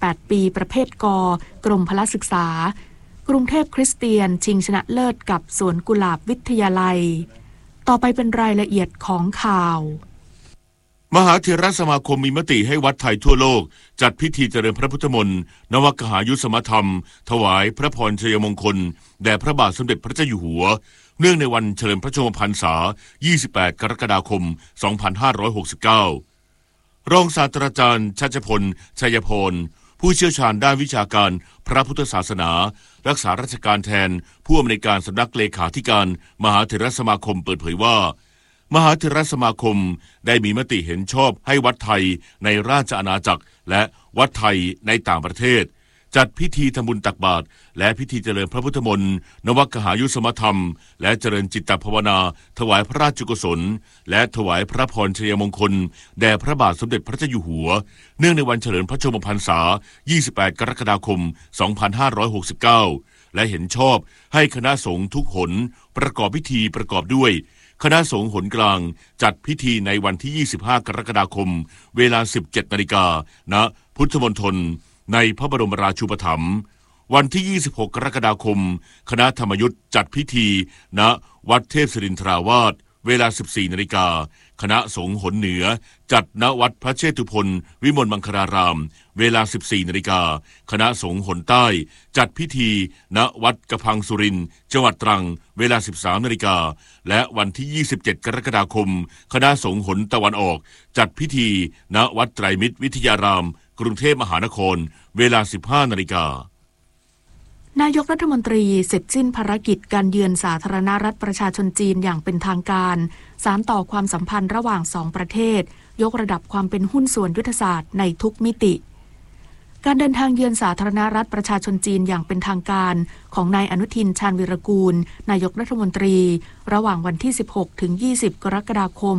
18 ปีประเภทกกรมพละศึกษากรุงเทพคริสเตียนชิงชนะเลิศกับสวนกุหลาบวิทยาลัยต่อไปเป็นรายละเอียดของข่าวมหาเถรสมาคมมีมติให้วัดไทยทั่วโลกจัดพิธีเจริญพระพุทธมนต์นวกหายุสมธรรมถวายพระพรชัยมงคลแด่พระบาทสมเด็จพระเจ้าอยู่หัวเนื่องในวันเฉลิมพระชนมพรรษา28 กรกฎาคม 2569รองศาสตราจารย์ชัชพลชัยพรผู้เชี่ยวชาญด้านวิชาการพระพุทธศาสนารักษาราชการแทนผู้อำนวยการสำนักเลขาธิการมหาเถรสมาคมเปิดเผยว่ามหาเถรสมาคมได้มีมติเห็นชอบให้วัดไทยในราชอาณาจักรและวัดไทยในต่างประเทศจัดพิธีทำบุญตักบาตรและพิธีเจริญพระพุทธมนต์นวกหายุสมธรรมและเจริญจิตตภาวนาถวายพระราชกุศลและถวายพระพรชัยมงคลแด่พระบาทสมเด็จพระเจ้าอยู่หัวเนื่องในวันเฉลิมพระชนมพรรษา28 กรกฎาคม 2569และเห็นชอบให้คณะสงฆ์ทุกหนประกอบพิธีประกอบด้วยคณะสงฆ์หนกลางจัดพิธีในวันที่25 กรกฎาคมเวลา 17 นาฬิกาณพุทธมณฑลในพระบรมราชูปถัมภ์วันที่26 กรกฎาคมคณะธรรมยุทธจัดพิธีณวัดเทพศิรินทราวาสเวลา 14 นาฬิกาคณะสงฆ์หนเหนือจัดณวัดพระเชตุพนวิมลมังคลารามเวลา 14 นาฬิกาคณะสงฆ์หนใต้จัดพิธีณวัดกระพังสุรินทร์จังหวัดตรังเวลา 13 นาฬิกาและวันที่ 27 กรกฎาคมคณะสงฆ์หนตะวันออกจัดพิธีณวัดไตรมิตรวิทยารามกรุงเทพมหานครเวลา 15 นาฬิกานายกรัฐมนตรีเสร็จสิ้นภารกิจการเยือนสาธารณรัฐประชาชนจีนอย่างเป็นทางการสานต่อความสัมพันธ์ระหว่างสองประเทศยกระดับความเป็นหุ้นส่วนยุทธศาสตร์ในทุกมิติการเดินทางเยือนสาธารณรัฐประชาชนจีนอย่างเป็นทางการของนายอนุทินชาญวีรกูลนายกรัฐมนตรีระหว่างวันที่16ถึง20กรกฎาคม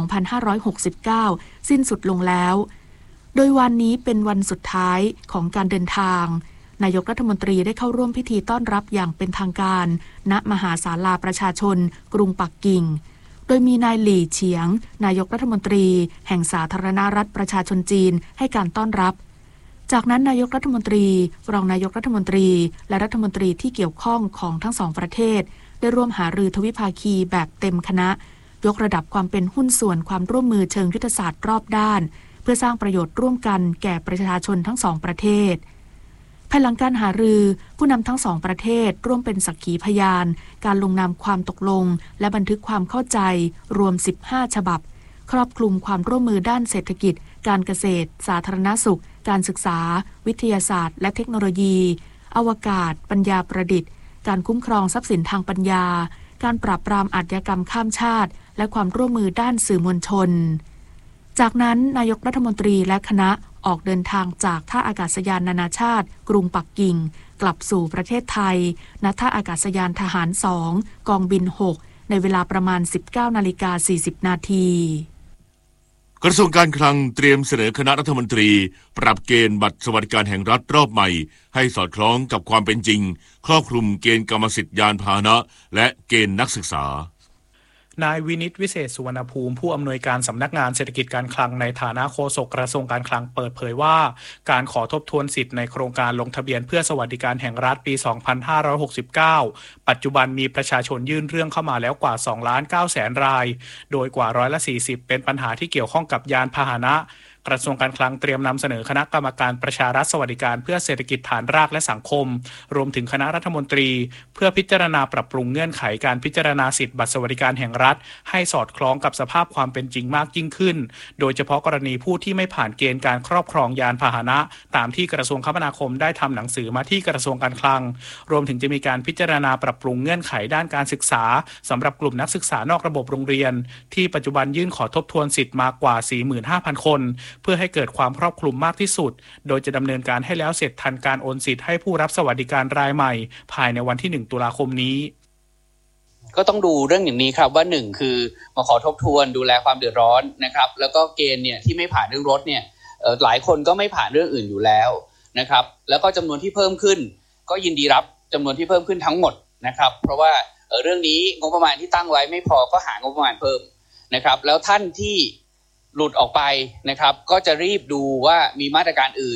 2569สิ้นสุดลงแล้วโดยวันนี้เป็นวันสุดท้ายของการเดินทางนายกรัฐมนตรีได้เข้าร่วมพิธีต้อนรับอย่างเป็นทางการณมหาศาลาประชาชนกรุงปักกิ่งโดยมีนายหลี่เฉียงนายกรัฐมนตรีแห่งสาธารณรัฐประชาชนจีนให้การต้อนรับจากนั้นนายกรัฐมนตรีรองนายกรัฐมนตรีและรัฐมนตรีที่เกี่ยวข้องของทั้งสองประเทศได้ร่วมหารือทวิภาคีแบบเต็มคณะยกระดับความเป็นหุ้นส่วนความร่วมมือเชิงยุทธศาสตร์รอบด้านเพื่อสร้างประโยชน์ร่วมกันแก่ประชาชนทั้งสองประเทศภายหลังการหารือผู้นำทั้งสองประเทศร่วมเป็นสักขีพยานการลงนามความตกลงและบันทึกความเข้าใจรวม15ฉบับครอบคลุมความร่วมมือด้านเศรษฐกิจการเกษตรสาธารณสุขการศึกษาวิทยาศาสตร์และเทคโนโลยีอวกาศปัญญาประดิษฐ์การคุ้มครองทรัพย์สินทางปัญญาการปราบปรามอาชญากรรมข้ามชาติและความร่วมมือด้านสื่อมวลชนจากนั้นนายกรัฐมนตรีและคณะออกเดินทางจากท่าอากาศยานนานาชาติกรุงปักกิ่งกลับสู่ประเทศไทยณท่าอากาศยานทหาร2กองบิน6ในเวลาประมาณ 19:40 นาทีกระทรวงการคลังเตรียมเสนอคณะรัฐมนตรีปรับเกณฑ์บัตรสวัสดิการแห่งรัฐรอบใหม่ให้สอดคล้องกับความเป็นจริงครอบคลุมเกณฑ์กรรมสิทธิยานพาหนะและเกณฑ์นักศึกษานายวินิตวิเศษสุวรรณภูมิผู้อำนวยการสำนักงานเศรษฐกิจการคลังในฐานะโฆษกกระทรวงการคลังเปิดเผยว่าการขอทบทวนสิทธิ์ในโครงการลงทะเบียนเพื่อสวัสดิการแห่งรัฐปี 2569 ปัจจุบันมีประชาชนยื่นเรื่องเข้ามาแล้วกว่า 2,900,000 รายโดยกว่า40%เป็นปัญหาที่เกี่ยวข้องกับยานพาหนะกระทรวงการคลังเตรียมนำเสนอคณะกรรมการประชารัฐสวัสดิการเพื่อเศรษฐกิจฐานรากและสังคมรวมถึงคณะรัฐมนตรีเพื่อพิจารณาปรับปรุงเงื่อนไขการพิจารณาสิทธิบัตรสวัสดิการแห่งรัฐให้สอดคล้องกับสภาพความเป็นจริงมากยิ่งขึ้นโดยเฉพาะกรณีผู้ที่ไม่ผ่านเกณฑ์การครอบครองยานพาหนะตามที่กระทรวงคมนาคมได้ทำหนังสือมาที่กระทรวงการคลังรวมถึงจะมีการพิจารณาปรับปรุงเงื่อนไขด้านการศึกษาสำหรับกลุ่มนักศึกษานอกระบบโรงเรียนที่ปัจจุบันยื่นขอทบทวนสิทธิ์มากว่า 45,000 คนเพื่อให้เกิดความครอบคลุมมากที่สุดโดยจะดำเนินการให้แล้วเสร็จทันการโอนสิทธิ์ให้ผู้รับสวัสดิการรายใหม่ภายในวันที่1ตุลาคมนี้ก็ต้องดูเรื่องอย่างนี้ครับว่า1คือมาขอทบทวนดูแลความเดือดร้อนนะครับแล้วก็เกณฑ์เนี่ยที่ไม่ผ่านเรื่องรถเนี่ยหลายคนก็ไม่ผ่านเรื่องอื่นอยู่แล้วนะครับแล้วก็จำนวนที่เพิ่มขึ้นก็ยินดีรับจำนวนที่เพิ่มขึ้นทั้งหมดนะครับเพราะว่าเรื่องนี้งบประมาณที่ตั้งไว้ไม่พอก็หางบประมาณเพิ่มนะครับแล้วท่านที่หลุดออกไปนะครับก็จะรีบดูว่ามีมาตรการอื่น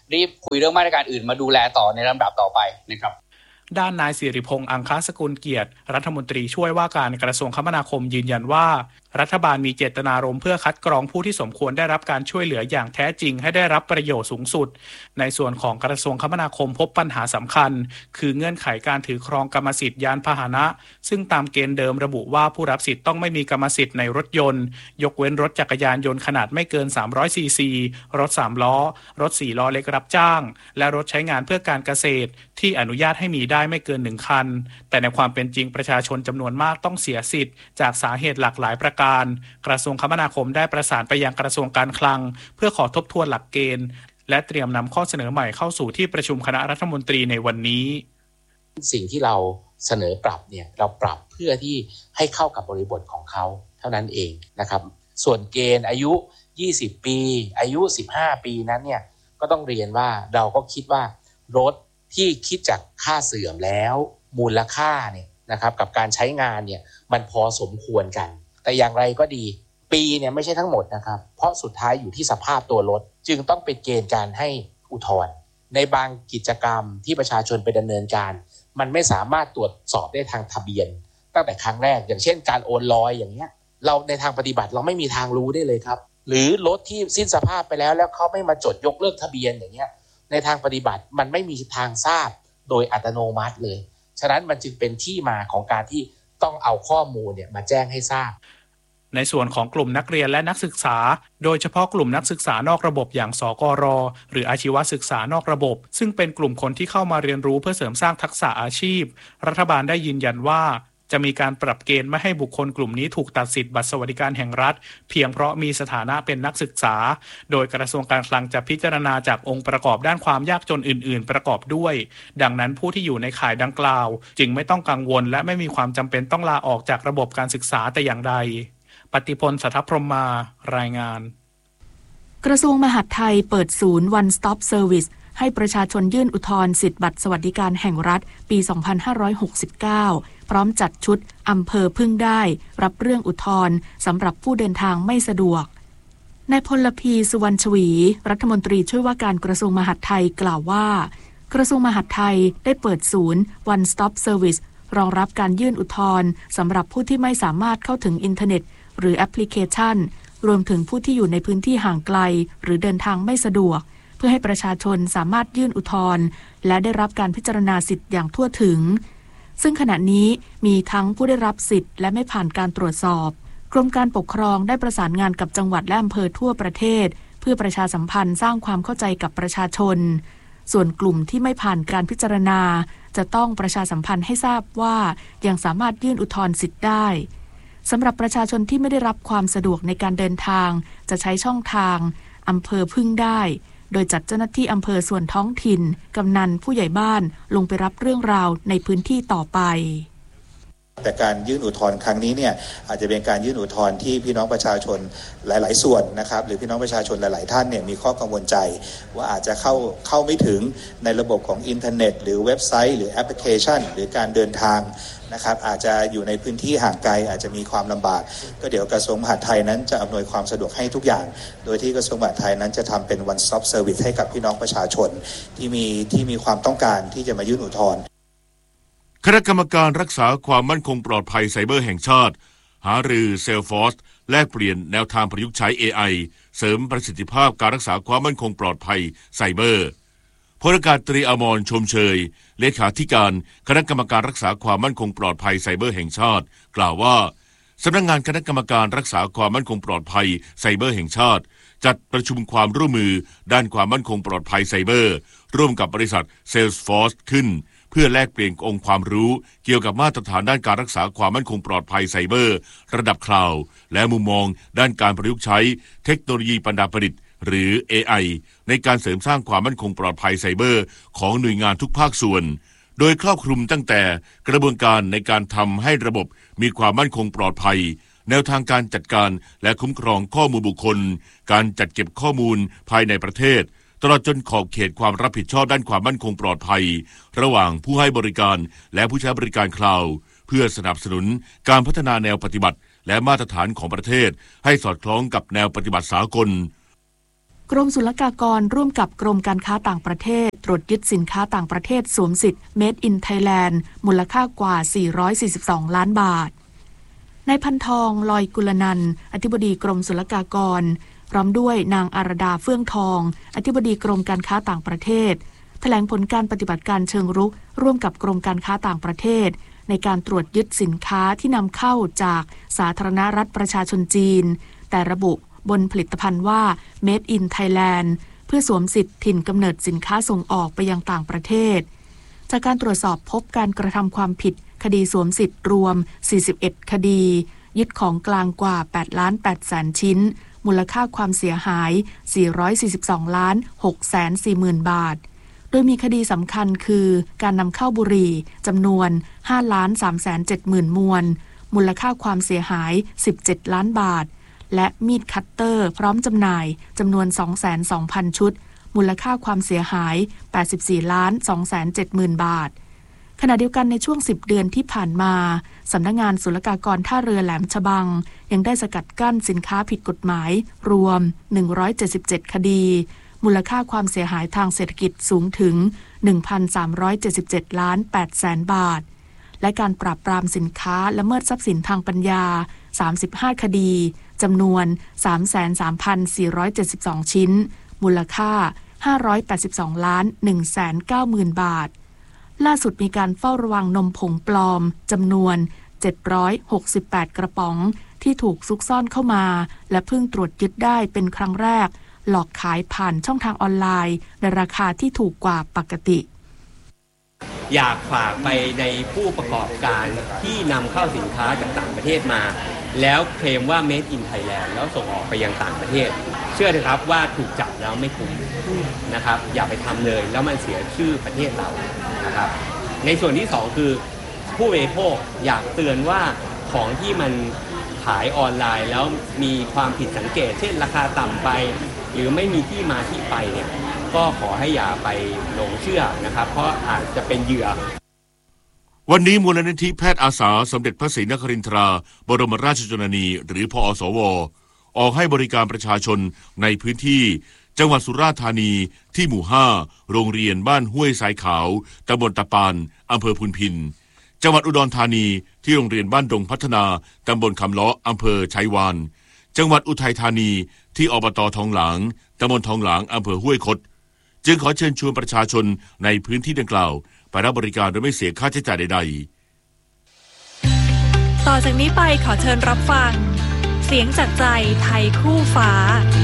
รีบคุยเรื่องมาตรการอื่นมาดูแลต่อในลำดับต่อไปนะครับด้านนายสิริพงษ์อังคสกุลเกียรติรัฐมนตรีช่วยว่าการกระทรวงคมนาคมยืนยันว่ารัฐบาลมีเจตนารมณ์เพื่อคัดกรองผู้ที่สมควรได้รับการช่วยเหลืออย่างแท้จริงให้ได้รับประโยชน์สูงสุดในส่วนของกระทรวงคมนาคมพบปัญหาสำคัญคือเงื่อนไขการถือครองกรรมสิทธิ์ยานพาหนะซึ่งตามเกณฑ์เดิมระบุว่าผู้รับสิทธิ์ต้องไม่มีกรรมสิทธิ์ในรถยนต์ยกเว้นรถจักรยานยนต์ขนาดไม่เกิน300ซีซีรถ3ล้อรถ4ล้อเล็กรับจ้างและรถใช้งานเพื่อการเกษตรที่อนุญาตให้มีได้ไม่เกิน1คันแต่ในความเป็นจริงประชาชนจำนวนมากต้องเสียสิทธิ์จากสาเหตุหลากหลายประการกระทรวงคมนาคมได้ประสานไปยังกระทรวงการคลังเพื่อขอทบทวนหลักเกณฑ์และเตรียมนำข้อเสนอใหม่เข้าสู่ที่ประชุมคณะรัฐมนตรีในวันนี้สิ่งที่เราเสนอปรับเนี่ยเราปรับเพื่อที่ให้เข้ากับบริบทของเขาเท่านั้นเองนะครับส่วนเกณฑ์อายุ20ปีอายุ15ปีนั้นเนี่ยก็ต้องเรียนว่าเราก็คิดว่ารถที่คิดจากค่าเสื่อมแล้วมูลค่าเนี่ยนะครับกับการใช้งานเนี่ยมันพอสมควรกันแต่อย่างไรก็ดีปีเนี่ยไม่ใช่ทั้งหมดนะครับเพราะสุดท้ายอยู่ที่สภาพตัวรถจึงต้องเป็นเกณฑ์การให้อุทธรณ์ในบางกิจกรรมที่ประชาชนไปดำเนินการมันไม่สามารถตรวจสอบได้ทางทะเบียนตั้งแต่ครั้งแรกอย่างเช่นการโอนลอยอย่างเงี้ยเราในทางปฏิบัติเราไม่มีทางรู้ได้เลยครับหรือรถที่สิ้นสภาพไปแล้วเขาไม่มาจดยกเลิกทะเบียนอย่างเงี้ยในทางปฏิบัติมันไม่มีทางทราบโดยอัตโนมัติเลยฉะนั้นมันจึงเป็นที่มาของการที่ต้องเอาข้อมูลเนี่ยมาแจ้งให้ทราบในส่วนของกลุ่มนักเรียนและนักศึกษาโดยเฉพาะกลุ่มนักศึกษานอกระบบอย่างสกร.หรืออาชีวศึกษานอกระบบซึ่งเป็นกลุ่มคนที่เข้ามาเรียนรู้เพื่อเสริมสร้างทักษะอาชีพรัฐบาลได้ยืนยันว่าจะมีการปรับเกณฑ์ไม่ให้บุคคลกลุ่มนี้ถูกตัดสิทธิ์บัตรสวัสดิการแห่งรัฐเพียงเพราะมีสถานะเป็นนักศึกษาโดยกระทรวงการคลังจะพิจารณาจากองค์ประกอบด้านความยากจนอื่นๆประกอบด้วยดังนั้นผู้ที่อยู่ในข่ายดังกล่าวจึงไม่ต้องกังวลและไม่มีความจำเป็นต้องลาออกจากระบบการศึกษาแต่อย่างใดปฏิพล สัทธพรหมารายงานกระทรวงมหาดไทยเปิดศูนย์ One Stop Service ให้ประชาชนยื่นอุทธรณ์สิทธิบัตรสวัสดิการแห่งรัฐปี 2569 พร้อมจัดชุดอำเภอพึ่งได้รับเรื่องอุทธรณ์สำหรับผู้เดินทางไม่สะดวกนายพลพี สุวรรณชวีรัฐมนตรีช่วยว่าการกระทรวงมหาดไทยกล่าวว่ากระทรวงมหาดไทยได้เปิดศูนย์ One Stop Service รองรับการยื่นอุทธรณ์สำหรับผู้ที่ไม่สามารถเข้าถึงอินเทอร์เน็ตหรือแอปพลิเคชันรวมถึงผู้ที่อยู่ในพื้นที่ห่างไกลหรือเดินทางไม่สะดวกเพื่อให้ประชาชนสามารถยื่นอุทธรณ์และได้รับการพิจารณาสิทธิ์อย่างทั่วถึงซึ่งขณะนี้มีทั้งผู้ได้รับสิทธิ์และไม่ผ่านการตรวจสอบกรมการปกครองได้ประสานงานกับจังหวัดและอำเภอทั่วประเทศเพื่อประชาสัมพันธ์สร้างความเข้าใจกับประชาชนส่วนกลุ่มที่ไม่ผ่านการพิจารณาจะต้องประชาสัมพันธ์ให้ทราบว่ายังสามารถยื่นอุทธรณ์สิทธิ์ได้สำหรับประชาชนที่ไม่ได้รับความสะดวกในการเดินทางจะใช้ช่องทางอำเภอพึ่งได้โดยจัดเจ้าหน้าที่อำเภอส่วนท้องถิ่นกำนันผู้ใหญ่บ้านลงไปรับเรื่องราวในพื้นที่ต่อไปแต่การยื่นอุทธรณ์ครั้งนี้เนี่ยอาจจะเป็นการยื่นอุทธรณ์ที่พี่น้องประชาชนหลายๆส่วนนะครับหรือพี่น้องประชาชนหลายๆท่านเนี่ยมีข้อกังวลใจว่าอาจจะเข้าไม่ถึงในระบบของอินเทอร์เน็ตหรือเว็บไซต์หรือแอปพลิเคชันหรือการเดินทางนะครับอาจจะอยู่ในพื้นที่ห่างไกลอาจจะมีความลำบากก็เดี๋ยวกระทรวงมหาดไทยนั้นจะอำนวยความสะดวกให้ทุกอย่างโดยที่กระทรวงมหาดไทยนั้นจะทำเป็น One Stop Service ให้กับพี่น้องประชาชนที่มีความต้องการที่จะมายื่นอุทธรณ์คณะกรรมการรักษาความมั่นคงปลอดภัยไซเบอร์แห่งชาติหารือ Salesforce แลกเปลี่ยนแนวทางประยุกต์ใช้ AI เสริมประสิทธิภาพการรักษาความมั่นคงปลอดภัยไซเบอร์พลอากาศตรีอมรชมเชยเลขาธิการคณะกรรมการรักษาความมั่นคงปลอดภัยไซเบอร์แห่งชาติกล่าวว่าสำนักงานคณะกรรมการรักษาความมั่นคงปลอดภัยไซเบอร์แห่งชาติจัดประชุมความร่วมมือด้านความมั่นคงปลอดภัยไซเบอร์ร่วมกับบริษัท Salesforce ขึ้นเพื่อแลกเปลี่ยนองค์ความรู้เกี่ยวกับมาตรฐานด้านการรักษาความมั่นคงปลอดภัยไซเบอร์ระดับคลาวด์และมุมมองด้านการประยุกต์ใช้เทคโนโลยีปัญญาประดิษฐ์หรือ AI ในการเสริมสร้างความมั่นคงปลอดภัยไซเบอร์ของหน่วยงานทุกภาคส่วนโดยครอบคลุมตั้งแต่กระบวนการในการทำให้ระบบมีความมั่นคงปลอดภัยแนวทางการจัดการและคุ้มครองข้อมูลบุคคลการจัดเก็บข้อมูลภายในประเทศตลอดจนขอบเขตความรับผิดชอบด้านความมั่นคงปลอดภัยระหว่างผู้ให้บริการและผู้ใช้บริการคลาวด์เพื่อสนับสนุนการพัฒนาแนวปฏิบัติและมาตรฐานของประเทศให้สอดคล้องกับแนวปฏิบัติสากลกรมศุลกากรร่วมกับกรมการค้าต่างประเทศตรวจยึดสินค้าต่างประเทศสวมสิทธิ์ Made in Thailand มูลค่ากว่า442ล้านบาทนายพันทองลอยกุลนันท์อธิบดีกรมศุลกากรพร้อมด้วยนางอารดาเฟื่องทองอธิบดีกรมการค้าต่างประเทศแถลงผลการปฏิบัติการเชิงรุกร่วมกับกรมการค้าต่างประเทศในการตรวจยึดสินค้าที่นำเข้าจากสาธารณรัฐประชาชนจีนแต่ระบุบนผลิตภัณฑ์ว่า Made in Thailand เพื่อสวมสิทธิ์ถิ่นกำเนิดสินค้าส่งออกไปยังต่างประเทศจากการตรวจสอบพบการกระทำความผิดคดีสวมสิทธิ์รวม41คดียึดของกลางกว่า8,800,000 ชิ้นมูลค่าความเสียหาย442,640,000 บาทโดยมีคดีสำคัญคือการนำเข้าบุหรี่จำนวน 5,370,000 มวลมูลค่าความเสียหาย17ล้านบาทและมีดคัตเตอร์พร้อมจำหน่ายจำนวน 22,000 ชุดมูลค่าความเสียหาย84,270,000 บาทขณะเดียวกันในช่วง10เดือนที่ผ่านมาสำนักงานศุลกากรท่าเรือแหลมฉบังยังได้สกัดกั้นสินค้าผิดกฎหมายรวม177คดีมูลค่าความเสียหายทางเศรษฐกิจสูงถึง 1,377 ล้าน 8 แสนบาทและการปราบปรามสินค้าละเมิดทรัพย์สินทางปัญญา35คดีจำนวน 33,472 ชิ้นมูลค่า582ล้าน 190,000 บาทล่าสุดมีการเฝ้าระวังนมผงปลอมจำนวน768กระป๋องที่ถูกซุกซ่อนเข้ามาและเพิ่งตรวจยึดได้เป็นครั้งแรกหลอกขายผ่านช่องทางออนไลน์ในราคาที่ถูกกว่าปกติอยากฝากไปในผู้ประกอบการที่นำเข้าสินค้าจากต่างประเทศมาแล้วเคลมว่า Made in Thailand แล้วส่งออกไปยังต่างประเทศเชื่อเถอะครับว่าถูกจับแล้วไม่คุ้มนะครับอย่าไปทำเลยแล้วมันเสียชื่อประเทศเรานะครับในส่วนที่2คือผู้บริโภคอยากเตือนว่าของที่มันขายออนไลน์แล้วมีความผิดสังเกตเช่นราคาต่ำไปหรือไม่มีที่มาที่ไปเนี่ยก็ขอให้อย่าไปหลงเชื่อนะครับเพราะอาจจะเป็นเหยื่อวันนี้มูลนิธิแพทย์อาสาสมเด็จพระศรีนครินทราบรมราชชนนีหรือพอสวออกให้บริการประชาชนในพื้นที่จังหวัดสุราษฎร์ธานีที่หมู่5โรงเรียนบ้านห้วยทรายขาวตำบลตะปานอำเภอพุนพินจังหวัดอุดรธานีที่โรงเรียนบ้านดงพัฒนาตำบลคำล้ออำเภอชัยวานจังหวัดอุทัยธานีที่อบต.ทองหลางตำบลทองหลางอำเภอห้วยคดจึงขอเชิญชวนประชาชนในพื้นที่ดังกล่าวไปรับบริการโดยไม่เสียค่าใช้จ่ายใดๆต่อจากนี้ไปขอเชิญรับฟังเสียงจากใจไทยคู่ฟ้า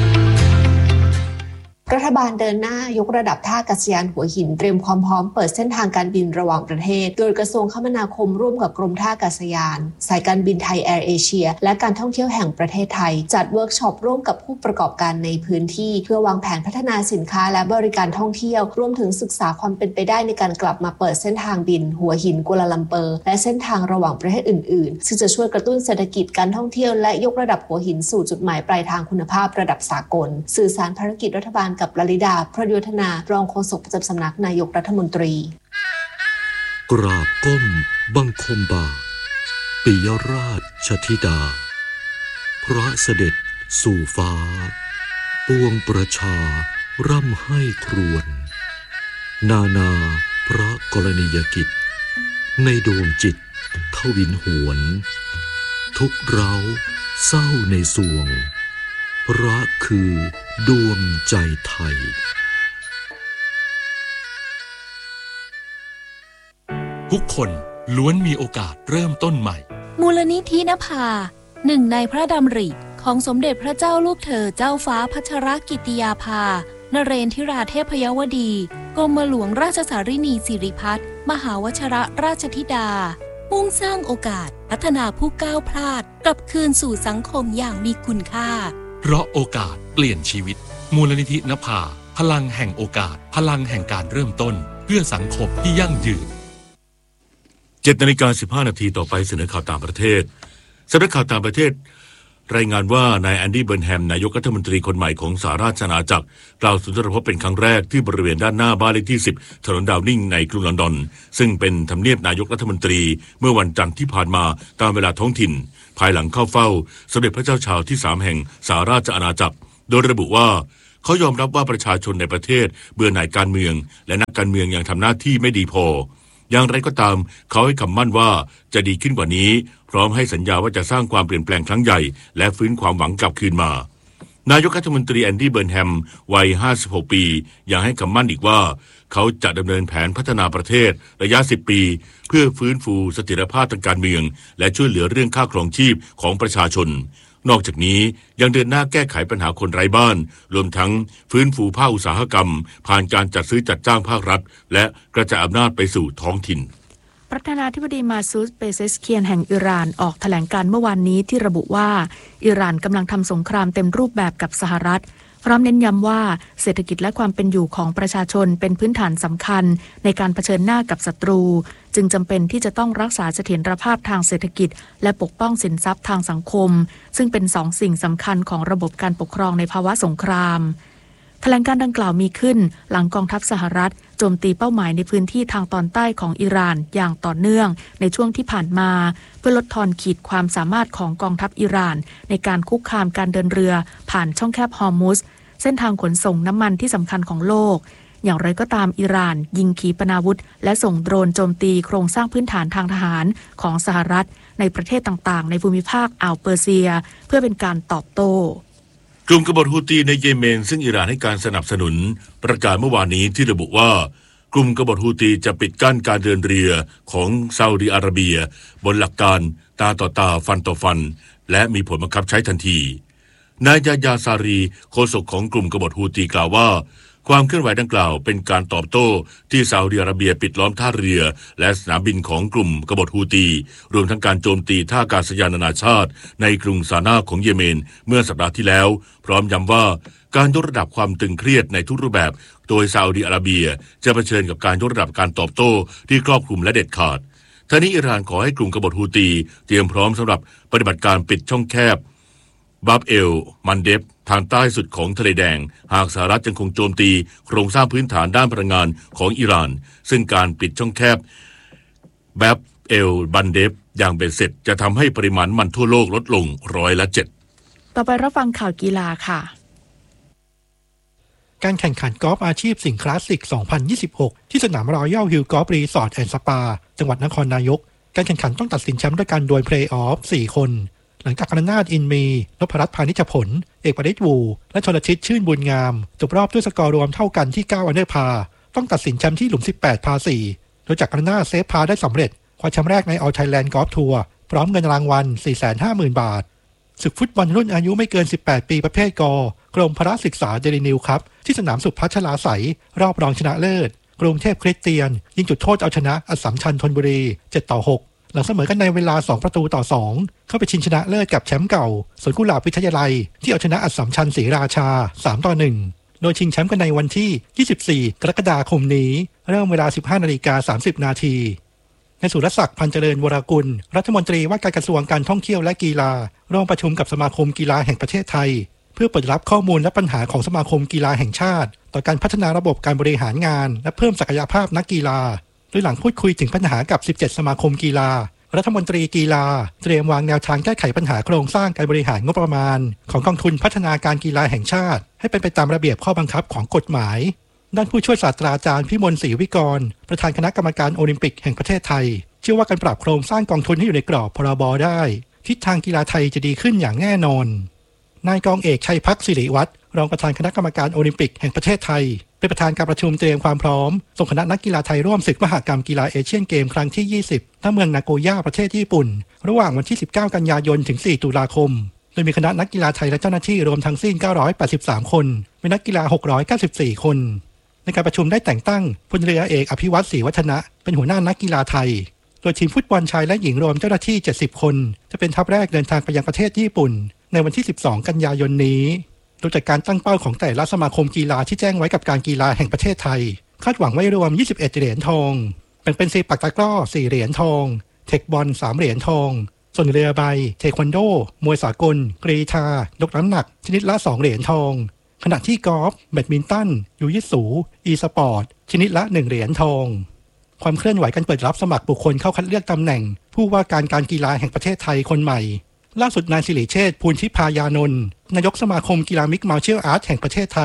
รัฐบาลเดินหน้ายกระดับท่าอากาศยานหัวหินเตรียมความพร้อมเปิดเส้นทางการบินระหว่างประเทศโดยกระทรวงคมนาคมร่วมกับกรมท่าอากาศยานสายการบินไทยแอร์เอเชียและการท่องเที่ยวแห่งประเทศไทยจัดเวิร์กช็อปร่วมกับผู้ประกอบการในพื้นที่เพื่อวางแผนพัฒนาสินค้าและบริการท่องเที่ยวรวมถึงศึกษาความเป็นไปได้ในการกลับมาเปิดเส้นทางบินหัวหินกัวลาลัมเปอร์และเส้นทางระหว่างประเทศอื่นๆซึ่งจะช่วยกระตุ้นเศรษฐกิจการท่องเที่ยวและยกระดับหัวหินสู่จุดหมายปลายทางคุณภาพระดับสากลสื่อสารภารกิจรัฐบาลกับลลิดาพระยุทธนารองโฆษกประจำสำนักนายกรัฐมนตรีกราบก้มบังคมบาทปิยราชธิดาพระเสด็จสู่ฟ้าปวงประชาร่ำให้ครวญนานาพระกรณียกิจในดวงจิตทวินหวนทุกเร้าเศร้าในสวงพระคือดวงใจไทยทุกคนล้วนมีโอกาสเริ่มต้นใหม่มูลนิธินภาหนึ่งในพระดำริของสมเด็จพระเจ้าลูกเธอเจ้าฟ้าพัชรกิติยาภานเรนทิราเทพยวดีกรมหลวงราชสารินีสิริพัฒน์มหาวชรราชธิดามุ่งสร้างโอกาสพัฒนาผู้ก้าวพลาดกลับคืนสู่สังคมอย่างมีคุณค่าเพราะโอกาสเปลี่ยนชีวิตมูลนิธินภาพลังแห่งโอกาสพลังแห่งการเริ่มต้นเพื่อสังคมที่ยั่งยืน 7:15 นาทีต่อไปเสนอข่าวต่างประเทศสำนักข่าวต่างประเทศรายงานว่านายแอนดี้เบิร์นแฮมนายกรัฐมนตรีคนใหม่ของสหราชอาณาจักรกล่าวสุนทรพจน์เป็นครั้งแรกที่บริเวณด้านหน้าบ้านเลขที่10ถนนดาวนิงในกรุงลอนดอนซึ่งเป็นทำเนียบนายกรัฐมนตรีเมื่อวันจันทร์ที่ผ่านมาตามเวลาท้องถิ่นภายหลังเข้าเฝ้าสมเด็จพระเจ้าชาร์ลส์ที่3แห่งสหราชอาณาจักรโดยระบุว่าเขายอมรับว่าประชาชนในประเทศเบื่อหน่ายการเมืองและนักการเมืองยังทำหน้าที่ไม่ดีพออย่างไรก็ตามเขาให้คำมั่นว่าจะดีขึ้นกว่านี้พร้อมให้สัญญาว่าจะสร้างความเปลี่ยนแปลงครั้งใหญ่และฟื้นความหวังกลับคืนมานายกรัฐมนตรีแอนดี้เบิร์นแฮมวัย56ปียังให้คำมั่นอีกว่าเขาจะดำเนินแผนพัฒนาประเทศระยะ10ปีเพื่อฟื้นฟูเสถียรภาพทางการเมืองและช่วยเหลือเรื่องค่าครองชีพของประชาชนนอกจากนี้ยังเดินหน้าแก้ไขปัญหาคนไร้บ้านรวมทั้งฟื้นฟูภาคอุตสาหกรรมผ่านการจัดซื้อจัดจ้างภาครัฐและกระจายอำนาจไปสู่ท้องถิ่นประธานาธิบดีมาซูด เปเซสเคียนแห่งอิหร่านออกแถลงการณ์เมื่อวานนี้ที่ระบุว่าอิหร่านกำลังทำสงครามเต็มรูปแบบกับสหรัฐพร้อมเน้นย้ำว่าเศรษฐกิจและความเป็นอยู่ของประชาชนเป็นพื้นฐานสำคัญในการเผชิญหน้ากับศัตรูจึงจำเป็นที่จะต้องรักษาเสถียรภาพทางเศรษฐกิจและปกป้องสินทรัพย์ทางสังคมซึ่งเป็นสองสิ่งสำคัญของระบบการปกครองในภาวะสงครามแถลงการดังกล่าวมีขึ้นหลังกองทัพสหรัฐโจมตีเป้าหมายในพื้นที่ทางตอนใต้ของอิหร่านอย่างต่อเนื่องในช่วงที่ผ่านมาเพื่อลดทอนขีดความสามารถของกองทัพอิหร่านในการคุกคามการเดินเรือผ่านช่องแคบฮอร์มุซเส้นทางขนส่งน้ำมันที่สำคัญของโลกอย่างไรก็ตามอิหร่านยิงขีปนาวุธและส่งโดรนโจมตีโครงสร้างพื้นฐานทางทหารของสหรัฐในประเทศต่างๆในภูมิภาคอ่าวเปอร์เซียเพื่อเป็นการตอบโต้กลุ่มกบฏฮูตีในเยเมนซึ่งอิหร่านให้การสนับสนุนประกาศเมื่อวานนี้ที่ระบุว่ากลุ่มกบฏฮูตีจะปิดกั้นการเดินเรือของซาอุดิอาระเบียบนหลักการตาต่อตาฟันต่อฟันและมีผลบังคับใช้ทันทีนายยาซารีโฆษกของกลุ่มกบฏฮูตีกล่าวว่าความเคลื่อนไหวดังกล่าวเป็นการตอบโต้ที่ซาอุดิอาระเบียปิดล้อมท่าเรือและสนามบินของกลุ่มกบฏฮูตีรวมทั้งการโจมตีท่าอากาศยานนานาชาติในกรุงซานาของเยเมนเมื่อสัปดาห์ที่แล้วพร้อมย้ำว่าการยกระดับความตึงเครียดในทุกรูปแบบโดยซาอุดิอาระเบียจะเผชิญกับการยกระดับการตอบโต้ที่ครอบคลุมและเด็ดขาดทั้งนี้อิหร่านขอให้กลุ่มกบฏฮูตีเตรียมพร้อมสำหรับปฏิบัติการปิดช่องแคบบับเอลมันเดฟทางใต้สุดของทะเลแดงหากสหรัฐยังคงโจมตีโครงสร้างพื้นฐานด้านพลังงานของอิหร่านซึ่งการปิดช่องแคบบับเอลบันเดฟอย่างเบ็ดเสร็จจะทำให้ปริมาณมันทั่วโลกลดลง7% ต่อไปรับฟังข่าวกีฬาค่ะการแข่งขันกอล์ฟอาชีพสิ่งคลาสสิก 2026 ที่สนามรอยัลฮิลกอล์ฟรีสอร์ทแอนด์สปาจังหวัดนครนายกการแข่งขันต้องตัดสินแชมป์ด้วยการดวลเพลย์ออฟ 4 คนหลังจากกรนาถอินมีนพรัตน์พานิชผลเอกประดิษฐ์วูและชลชิตชื่นบุญงามจบรอบด้วยสกอร์รวมเท่ากันที่9อันเดอร์พาต้องตัดสินแชมป์ที่หลุม18พา4โดยจากกรนาถเซฟพาได้สำเร็จคว้าแชมป์แรกใน All Thailand Golf Tour พร้อมเงินรางวัล 450,000 บาทศึกฟุตบอลรุ่นอายุไม่เกิน18ปีประเภทกกรมพละศึกษาเดลินิวครับที่สนามสุพัชลาไสยรอบรองชนะเลิศกรุงเทพคริสเตียนยิงจุดโทษเอาชนะอัสสัมชัญธนบุรี7-6หลังเสมอกันในเวลา2-2เข้าไปชิงชนะเลิศกับแชมป์เก่าสวนกุหลาบวิทยาลัยที่เอาชนะอัสสัมชัญศรีราชา3-1โดยชิงแชมป์กันในวันที่24กรกฎาคมนี้เริ่มเวลา 15:30 นาทีในสุรศักดิ์พันเจริญวรกุลรัฐมนตรีว่าการกระทรวงการท่องเที่ยวและกีฬาร่วมประชุมกับสมาคมกีฬาแห่งประเทศไทยเพื่อเปิดรับข้อมูลและปัญหาของสมาคมกีฬาแห่งชาติต่อการพัฒนาระบบการบริหารงานและเพิ่มศักยภาพนักกีฬาโดยหลังพูดคุยถึงปัญหากับ17สมาคมกีฬารัฐมนตรีกีฬาเตรียมวางแนวทางแก้ไขปัญหาโครงสร้างการบริหารงบประมาณของกองทุนพัฒนาการกีฬาแห่งชาติให้เป็นไปตามระเบียบข้อบังคับของกฎหมายด้านผู้ช่วยศาสตราจารย์พิมลศรีวิกรประธานคณะกรรมการโอลิมปิกแห่งประเทศไทยเชื่อว่าการปรับโครงสร้างกองทุนให้อยู่ในกรอบพรบได้ทิศทางกีฬาไทยจะดีขึ้นอย่างแน่นอนนายกองเอกชัยพักศิริวัฒน์รองประธานคณะกรรมการโอลิมปิกแห่งประเทศไทยเป็นประธานการประชุมเตรียมความพร้อมส่งคณะนักกีฬาไทยร่วมศึกมหกรรมกีฬาเอเชียนเกมครั้งที่20ณเมืองนาโกย่าประเทศญี่ปุ่นระหว่างวันที่19กันยายนถึง4ตุลาคมโดยมีคณะนักกีฬาไทยและเจ้าหน้าที่รวมทั้งสิ้น983คนมีนักกีฬา694คนในการประชุมได้แต่งตั้งพลเรือเอกอภิวัตรศรีวัฒนะเป็นหัวหน้านักกีฬาไทยโดยทีมฟุตบอลชายและหญิงรวมเจ้าหน้าที่70คนจะเป็นทัพแรกเดินทางไปยังประเทศญี่ปุ่นในวันที่12กันยายนนี้โดยจากการตั้งเป้าของแต่ละสมาคมกีฬาที่แจ้งไว้กับการกีฬาแห่งประเทศไทยคาดหวังไว้รวม21เหรียญทองแบ่งเป็นปักตะกร้อ4เหรียญทองเทคบอล3เหรียญทองส่วนเรือใบเทควันโดมวยสากลกรีฑายกน้ำหนักชนิดละ2เหรียญทองขณะที่กอล์ฟแบดมินตันยูยิสูอีสปอร์ตชนิดละ1เหรียญทองความเคลื่อนไหวการเปิดรับสมัครบุคคลเข้าคัดเลือกตำแหน่งผู้ว่าการกีฬาแห่งประเทศไทยคนใหม่ล่าสุดนายสิริเชษฐ์ภูลทิพายานนท์นายกสมาคมกีฬามิกซ์มาร์เชียลอาร์ตแห่งประเทศไทย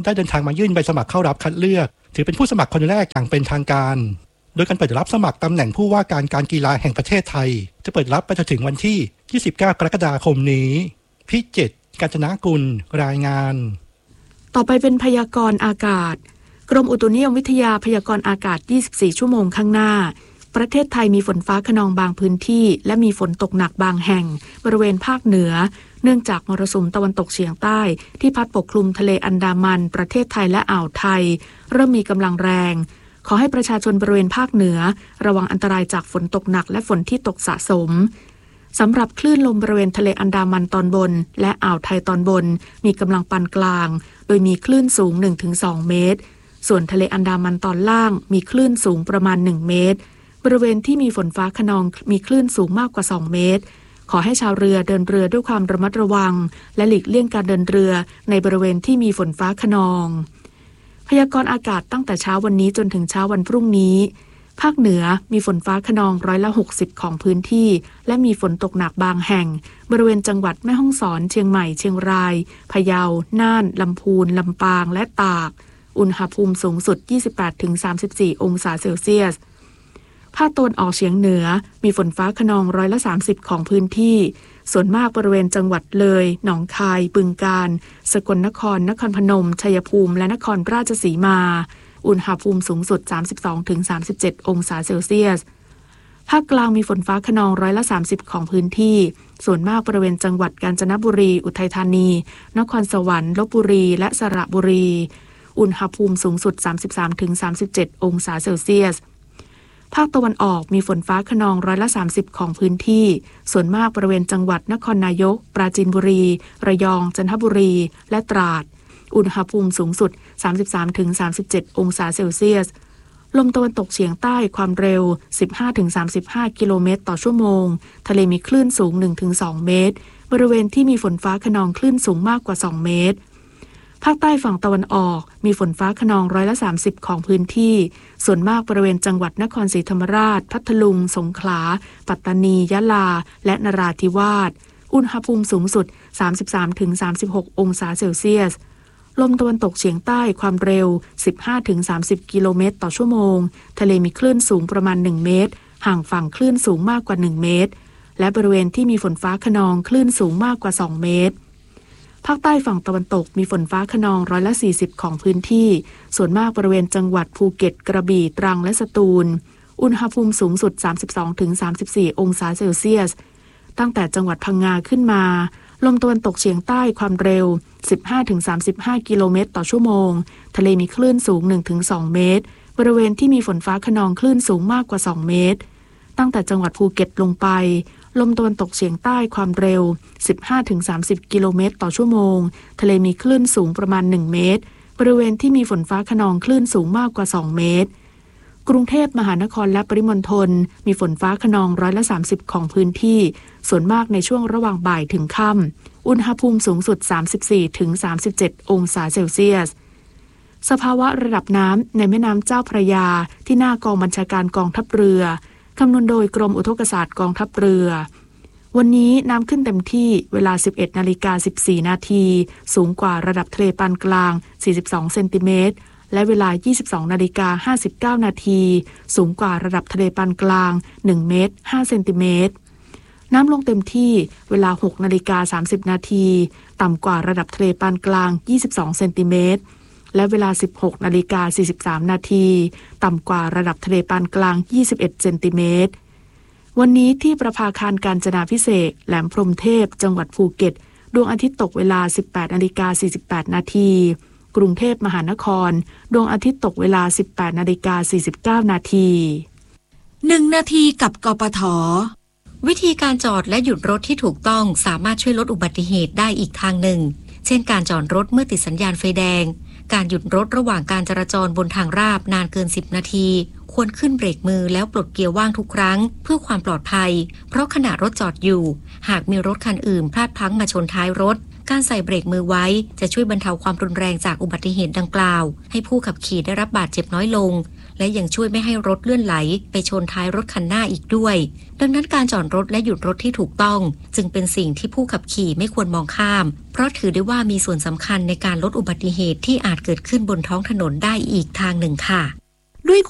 ได้เดินทางมายื่นใบสมัครเข้ารับคัดเลือกถือเป็นผู้สมัครคนแรกอย่างเป็นทางการโดยการเปิดรับสมัครตำแหน่งผู้ว่าการกีฬาแห่งประเทศไทยจะเปิดรับไปจนถึงวันที่ 29 กรกฎาคมนี้พิจิตร กาญจนกุลรายงานต่อไปเป็นพยากรณ์อากาศกรมอุตุนิยมวิทยาพยากรณ์อากาศ 24 ชั่วโมงข้างหน้าประเทศไทยมีฝนฟ้าคะนองบางพื้นที่และมีฝนตกหนักบางแห่งบริเวณภาคเหนือเนื่องจากมรสุมตะวันตกเฉียงใต้ที่พัดปกคลุมทะเลอันดามันประเทศไทยและอ่าวไทยเริ่มมีกำลังแรงขอให้ประชาชนบริเวณภาคเหนือระวังอันตรายจากฝนตกหนักและฝนที่ตกสะสมสำหรับคลื่นลมบริเวณทะเลอันดามันตอนบนและอ่าวไทยตอนบนมีกำลังปานกลางโดยมีคลื่นสูง 1-2 เมตรส่วนทะเลอันดามันตอนล่างมีคลื่นสูงประมาณ1เมตรบริเวณที่มีฝนฟ้าคะนองมีคลื่นสูงมากกว่า2เมตรขอให้ชาวเรือเดินเรือด้วยความระมัดระวังและหลีกเลี่ยงการเดินเรือในบริเวณที่มีฝนฟ้าคะนองพยากรณ์อากาศตั้งแต่เช้าวันนี้จนถึงเช้าวันพรุ่งนี้ภาคเหนือมีฝนฟ้าคะนอง60%ของพื้นที่และมีฝนตกหนักบางแห่งบริเวณจังหวัดแม่ฮ่องสอนเชียงใหม่เชียงรายพะเยาน่านลำพูนลำปางและตากอุณหภูมิสูงสุด 28-34 องศาเซลเซียสภาคตะวันออกเฉียงเหนือมีฝนฟ้าคะนอง30%ของพื้นที่ส่วนมากบริเวณจังหวัดเลยหนองคายบึงกาฬสกลนครนครพนมชัยภูมิและนครราชสีมาอุณหภูมิสูงสุด 32-37 องศาเซลเซียสภาคกลางมีฝนฟ้าคะนอง30%ของพื้นที่ส่วนมากบริเวณจังหวัดกาญจนบุรีอุทัยธานีนครสวรรค์ลพบุรีและสระบุรีอุณหภูมิสูงสุด 33-37 องศาเซลเซียสภาคตะวันออกมีฝนฟ้าคะนอง30%ของพื้นที่ส่วนมากบริเวณจังหวัดนครนายกปราจีนบุรีระยองจันทบุรีและตราดอุณหภูมิสูงสุด 33-37 องศาเซลเซียสลมตะวันตกเฉียงใต้ความเร็ว 15-35 กิโลเมตรต่อชั่วโมงทะเลมีคลื่นสูง 1-2 เมตรบริเวณที่มีฝนฟ้าคะนองคลื่นสูงมากกว่า2เมตรภาคใต้ฝั่งตะวันออกมีฝนฟ้าคะนอง30%ของพื้นที่ส่วนมากบริเวณจังหวัดนครศรีธรรมราชพัทลุงสงขลาปัตตานียะลาและนราธิวาสอุณหภูมิสูงสุด 33-36 องศาเซลเซียสลมตะวันตกเฉียงใต้ความเร็ว 15-30 กิโลเมตรต่อชั่วโมงทะเลมีคลื่นสูงประมาณ1เมตรห่างฝั่งคลื่นสูงมากกว่า1เมตรและบริเวณที่มีฝนฟ้าคะนองคลื่นสูงมากกว่า2เมตรภาคใต้ฝั่งตะวันตกมีฝนฟ้าคะนอง40%ของพื้นที่ส่วนมากบริเวณจังหวัดภูเก็ตกระบี่ตรังและสตูลอุณหภูมิสูงสุด 32-34 องศาเซลเซียสตั้งแต่จังหวัดพังงาขึ้นมาลมตะวันตกเฉียงใต้ความเร็ว 15-35 กิโลเมตรต่อชั่วโมงทะเลมีคลื่นสูง 1-2 เมตรบริเวณที่มีฝนฟ้าคะนองคลื่นสูงมากกว่า2เมตรตั้งแต่จังหวัดภูเก็ตลงไปลมตะวันตกเฉียงใต้ความเร็ว 15-30 กิโลเมตรต่อชั่วโมงทะเลมีคลื่นสูงประมาณ1เมตรบริเวณที่มีฝนฟ้าคะนองคลื่นสูงมากกว่า2เมตรกรุงเทพมหานครและปริมณฑลมีฝนฟ้าคะนอง30%ของพื้นที่ส่วนมากในช่วงระหว่างบ่ายถึงค่ำอุณหภูมิสูงสุด 34-37 องศาเซลเซียสสภาวะระดับน้ำในแม่น้ำเจ้าพระยาที่หน้ากองบัญชาการกองทัพเรือคำนวณโดยกรมอุทกศาสตร์กองทัพเรือวันนี้น้ำขึ้นเต็มที่เวลา 11:14 นาทีสูงกว่าระดับทะเลปานกลาง42เซนติเมตรและเวลา 22:59 นาทีสูงกว่าระดับทะเลปานกลาง1เมตร5เซนติเมตรน้ำลงเต็มที่เวลา 6:30 นาทีต่ำกว่าระดับทะเลปานกลาง22เซนติเมตรและเวลา 16:43 นาทีต่ำกว่าระดับทะเลปานกลาง21เซนติเมตรวันนี้ที่ประภาคารกาญจนาภิเษกแหลมพรหมเทพจังหวัดภูเก็ตดวงอาทิตย์ตกเวลา 18:48 นาทีกรุงเทพมหานครดวงอาทิตย์ตกเวลา 18:49 นาที 1 นาทีกับกปท.วิธีการจอดและหยุดรถที่ถูกต้องสามารถช่วยลดอุบัติเหตุได้อีกทางหนึ่งเช่นการจอดรถเมื่อติดสัญญาณไฟแดงการหยุดรถระหว่างการจราจรบนทางราบนานเกิน10 นาทีควรขึ้นเบรกมือแล้วปลดเกียร์ว่างทุกครั้งเพื่อความปลอดภัยเพราะขณะรถจอดอยู่หากมีรถคันอื่นพลาดพลั้งมาชนท้ายรถการใส่เบรกมือไว้จะช่วยบรรเทาความรุนแรงจากอุบัติเหตุดังกล่าวให้ผู้ขับขี่ได้รับบาดเจ็บน้อยลงและยังช่วยไม่ให้รถเลื่อนไหลไปชนท้ายรถคันหน้าอีกด้วยดังนั้นการจอดรถและหยุดรถที่ถูกต้องจึงเป็นสิ่งที่ผู้ขับขี่ไม่ควรมองข้ามเพราะถือได้ว่ามีส่วนสำคัญในการลดอุบัติเหตุที่อาจเกิดขึ้นบนท้องถนนได้อีกทางหนึ่งค่ะ